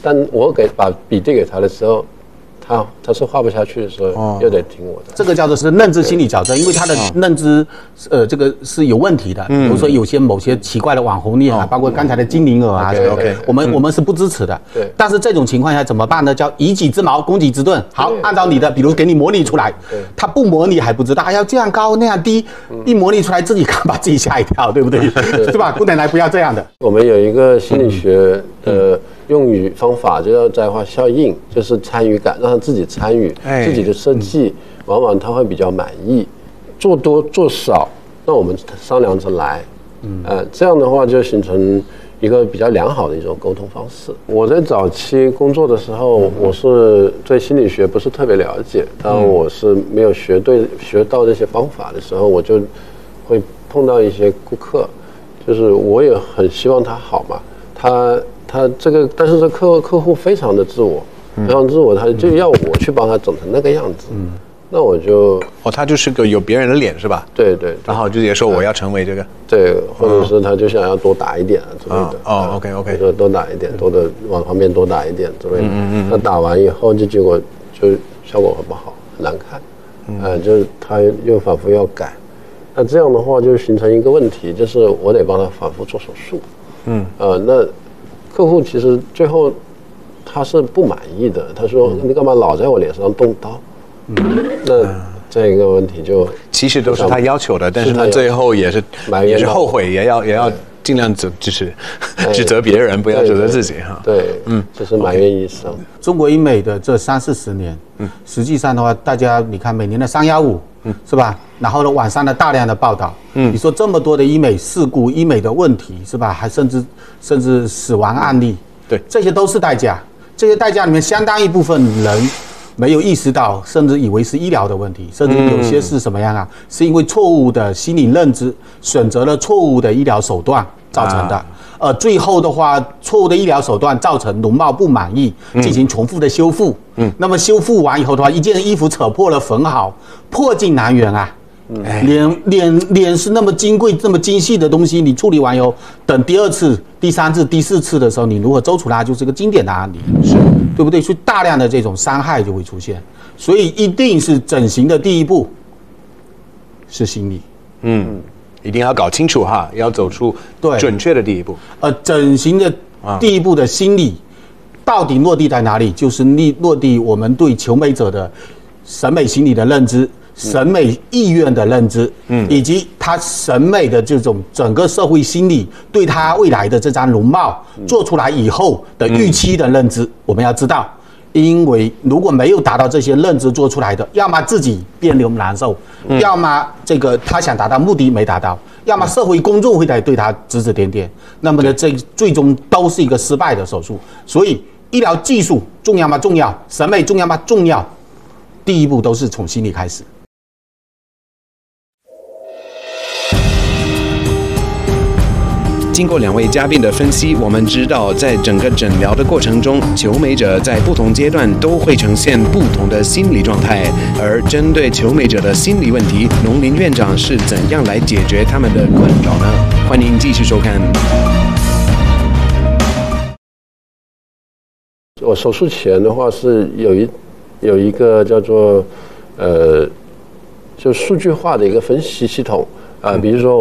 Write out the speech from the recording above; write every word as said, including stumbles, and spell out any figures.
但我给把笔递给他的时候。他他是画不下去的时候，哦、又得听我的。 这个叫做是认知心理矫正，因为他的认知，呃，这个是有问题的。嗯、比如说有些某些奇怪的网红脸啊，哦、包括刚才的精灵耳啊，这个 OK， 我们、嗯、我们是不支持的。对。但是这种情况下怎么办呢？叫以己之矛攻己之盾。好，按照你的，比如给你模拟出来，他不模拟还不知道，要这样高那样低，嗯、一模拟出来自己看把自己吓一跳，对不对？是吧？不能来不要这样的。 我们有一个心理学的。用语方法就叫在化效应，就是参与感，让他自己参与、哎、自己的设计，往往他会比较满意。做多做少，那我们商量着来，嗯，呃，这样的话就形成一个比较良好的一种沟通方式。我在早期工作的时候，我是对心理学不是特别了解，当我是没有学对学到这些方法的时候，我就会碰到一些顾客，就是我也很希望他好嘛，他。他这个，但是这客客户非常的自我，非常自我，他就要我去帮他整成那个样子。嗯，那我就哦，他就是个有别人的脸是吧？ 对 对, 对。 然后就直接说我要成为这个， 对，或者是他就想要多打一点啊之类的。 哦 ，OK OK， 说多打一点，多的往旁边多打一点之类的。嗯嗯。那打完以后，就结果就效果很不好，很难看。嗯。呃，就是他又反复要改，那这样的话就形成一个问题，就是我得帮他反复做手术。嗯。呃，那。客户其实最后他是不满意的，他说：“你干嘛老在我脸上动刀？”嗯，那这个问题就其实都是他要求的，但是他最后也是也是后悔，也要也要尽量指就是指责别人，不要指责自己哈。 对，嗯，就是埋怨医生。 中国医美的这三四十年，嗯，实际上的话，大家你看每年的三幺五，嗯，是吧？然后呢，网上的大量的报道，嗯，你说这么多的医美事故、医美的问题，是吧？还甚至甚至死亡案例， 对， 这些都是代价。这些代价里面，相当一部分人没有意识到，甚至以为是医疗的问题，甚至有些是什么样啊？是因为错误的心理认知，选择了错误的医疗手段造成的。啊呃，最后的话，错误的医疗手段造成容貌不满意，进行重复的修复。嗯，那么修复完以后的话，一件衣服扯破了缝好，破镜难圆啊。嗯，脸脸脸是那么金贵、这么精细的东西，你处理完以后，等第二次、第三次、第四次的时候，你如何周出来，就是个经典的案例，是对不对？所以大量的这种伤害就会出现，所以一定是整形的第一步是心理。嗯。 一定要搞清楚哈，要走出准确的第一步。 呃，整形的第一步的心理到底落地在哪里？就是落地我们对求美者的审美心理的认知、审美意愿的认知，嗯，以及他审美的这种整个社会心理对他未来的这张容貌做出来以后的预期的认知，嗯、我们要知道。因为如果没有达到这些认知做出来的，要么自己别扭难受，嗯、要么这个他想达到目的没达到，要么社会公众会来对他指指点点，那么呢，这最终都是一个失败的手术。所以，医疗技术重要吗？重要。审美重要吗？重要。第一步都是从心理开始。 经过两位嘉宾的分析，我们知道，在整个诊疗的过程中，求美者在不同阶段都会呈现不同的心理状态。而针对求美者的心理问题，农林院长是怎样来解决他们的困扰呢？欢迎继续收看。 我手术前的话是有一有一个叫做呃，就数据化的一个分析系统啊、呃，比如说。